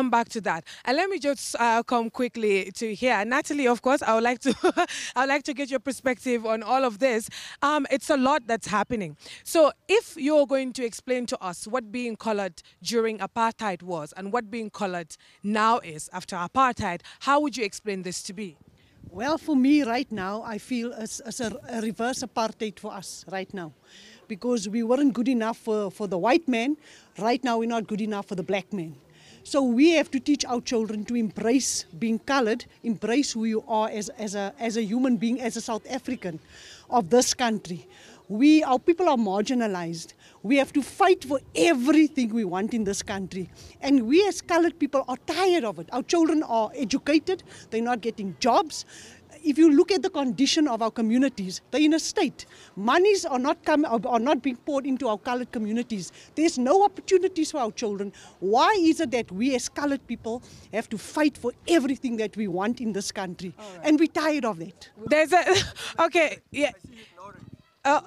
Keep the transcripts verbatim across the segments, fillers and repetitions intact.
come back to that. And let me just uh, come quickly to here. Natalie, of course, I would like to I would like to get your perspective on all of this. Um, it's a lot that's happening. So if you're going to explain to us what being colored during apartheid was and what being colored now is after apartheid, how would you explain this to be? Well, for me right now, I feel it's, it's a, a reverse apartheid for us right now. Because we weren't good enough for, for the white man, right now we're not good enough for the black man. So we have to teach our children to embrace being colored, embrace who you are as, as, a, as a human being, as a South African of this country. We, our people are marginalized. We have to fight for everything we want in this country. And we as colored people are tired of it. Our children are educated, they're not getting jobs. If you look at the condition of our communities, they're in a state. Monies are not, come, are not being poured into our colored communities. There's no opportunities for our children. Why is it that we as colored people have to fight for everything that we want in this country? Right. And we're tired of that. There's a, okay, yeah. Uh,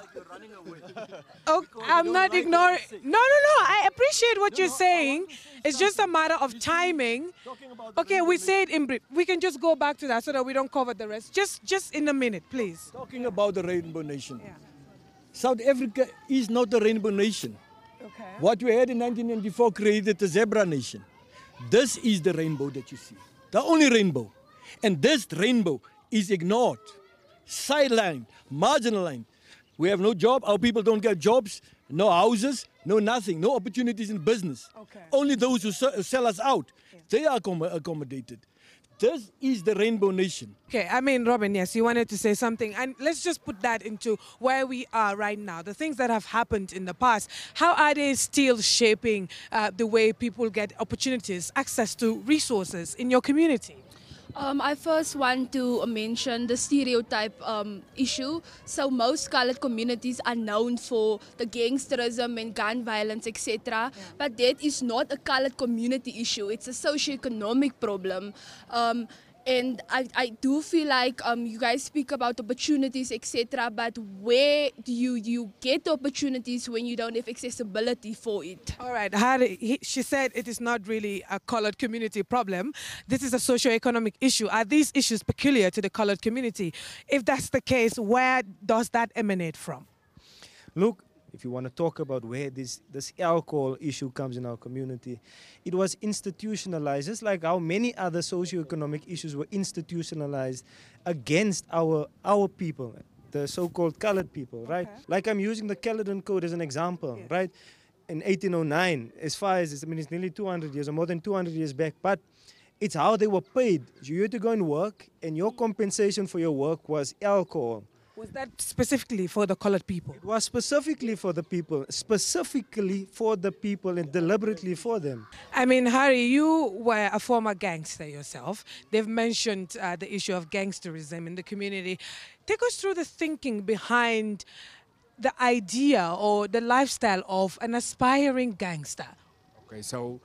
oh, I'm not ignoring. No, no, no. I appreciate what you're saying. It's just a matter of timing. Okay, we say it in brief. We can just go back to that so that we don't cover the rest. Just, just in a minute, please. Talking about the Rainbow Nation. Yeah. South Africa is not a Rainbow Nation. Okay. What we had in nineteen ninety-four created the Zebra Nation. This is the rainbow that you see. The only rainbow. And this rainbow is ignored, sidelined, marginalized. We have no job, our people don't get jobs, no houses, no nothing, no opportunities in business. Okay. Only those who sell us out, yeah. They are accommodated. This is the Rainbow Nation. Okay, I mean, Robin, yes, you wanted to say something. And let's just put that into where we are right now. The things that have happened in the past, how are they still shaping uh, the way people get opportunities, access to resources in your community? Um, I first want to mention the stereotype um, issue. So most colored communities are known for the gangsterism and gun violence, et cetera. Yeah. But that is not a colored community issue. It's a socioeconomic problem. Um, And I, I do feel like um, you guys speak about opportunities, et cetera. But where do you, you get the opportunities when you don't have accessibility for it? All right. Hari, he, she said it is not really a colored community problem. This is a socio-economic issue. Are these issues peculiar to the colored community? If that's the case, where does that emanate from? Look, if you want to talk about where this, this alcohol issue comes in our community, it was institutionalized, just like how many other socioeconomic issues were institutionalized against our, our people, the so-called colored people, right? Okay. Like I'm using the Caledon Code as an example, yes. Right? In eighteen oh nine, as far as, I mean, it's nearly two hundred years or more than two hundred years back, but it's how they were paid. You had to go and work, and your compensation for your work was alcohol. Was that specifically for the colored people? It was specifically for the people, specifically for the people and deliberately for them. I mean, Hari, you were a former gangster yourself. They've mentioned uh, the issue of gangsterism in the community. Take us through the thinking behind the idea or the lifestyle of an aspiring gangster. Okay, so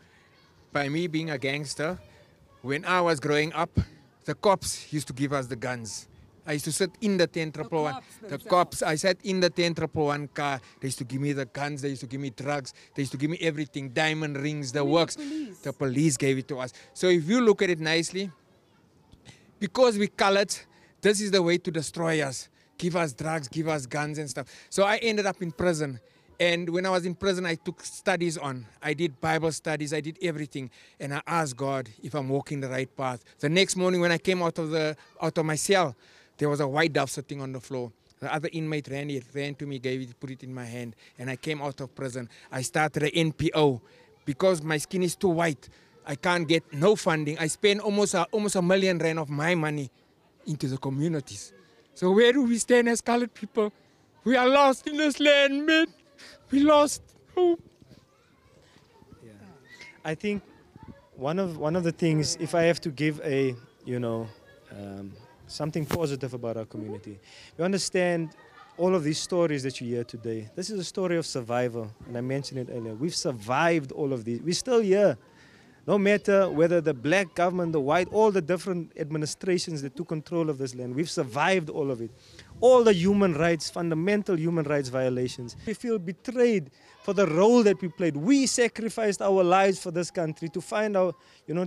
by me being a gangster, when I was growing up, the cops used to give us the guns. I used to sit in the ten triple one. The cops, I sat in the ten triple one car. They used to give me the guns. They used to give me drugs. They used to give me everything, diamond rings, the works. The, the police gave it to us. So if you look at it nicely, because we colored, this is the way to destroy us. Give us drugs, give us guns and stuff. So I ended up in prison. And when I was in prison, I took studies on. I did Bible studies, I did everything. And I asked God if I'm walking the right path. The next morning when I came out of, the, out of my cell, there was a white dove sitting on the floor. The other inmate ran it, ran to me, gave it, put it in my hand, and I came out of prison. I started an N P O. Because my skin is too white, I can't get no funding. I spend almost a, almost a million rand of my money into the communities. So where do we stand as colored people? We are lost in this land, man. We lost hope. Yeah. I think one of, one of the things, if I have to give a, you know, um, something positive about our community. You understand all of these stories that you hear today. This is a story of survival, and I mentioned it earlier. We've survived all of these. We're still here. No matter whether the black government, the white, all the different administrations that took control of this land, we've survived all of it. All the human rights, fundamental human rights violations. We feel betrayed for the role that we played. We sacrificed our lives for this country to find our, you know,